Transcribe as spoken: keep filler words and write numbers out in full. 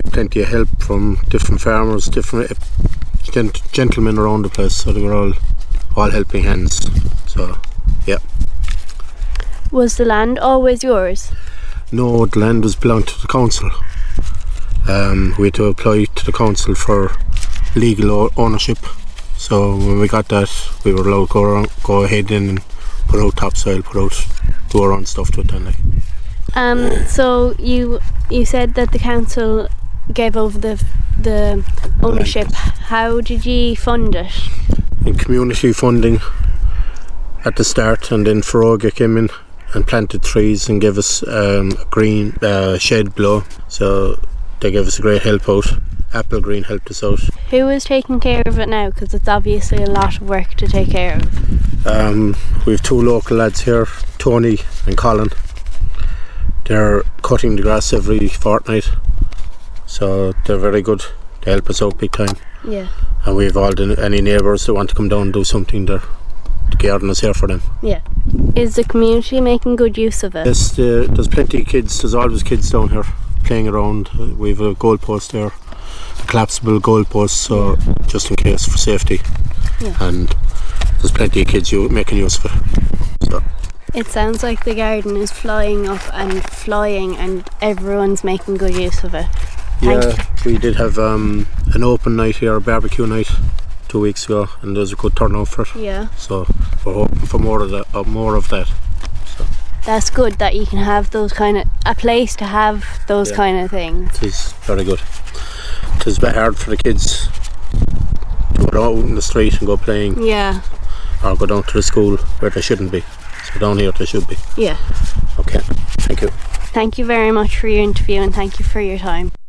plenty of help from different farmers, different gent- gentlemen around the place, so they were all all helping hands. So yeah. Was the land always yours? No, the land was belonged to the council. Um, we had to apply to the council for legal o- ownership. So when we got that, we were allowed to go, around, go ahead and put out topsoil, put out, do our own stuff to it then. Like. Um, so you you said that the council gave over the the ownership. How did you fund it? In community funding at the start, and then Feroga came in and planted trees and gave us um, a green uh, shed below. So they gave us a great help out. Apple Green helped us out. Who is taking care of it now? Because it's obviously a lot of work to take care of. Um, we have two local lads here, Tony and Colin. They're cutting the grass every fortnight, so they're very good. They help us out big time. Yeah. And we've all the, any neighbours that want to come down and do something, there. The garden is here for them. Yeah. Is the community making good use of it? Yes, uh, there's plenty of kids. There's always kids down here playing around. Uh, we have a goal post there, a collapsible goal post, so yeah. Just in case for safety. Yeah. And there's plenty of kids you making use of it. So. It sounds like the garden is flying up and flying, and everyone's making good use of it. Thank yeah, you. We did have um, an open night here, a barbecue night, two weeks ago, and there was a good turnout for it. Yeah. So we're hoping for more of that. Uh, more of that. So. That's good that you can have those kind of a place to have those yeah. kind of things. It is very good. It is a bit hard for the kids to go out in the street and go playing. Yeah. Or go down to the school where they shouldn't be. So down here they should be. Yeah. Okay. Thank you. Thank you very much for your interview, and thank you for your time.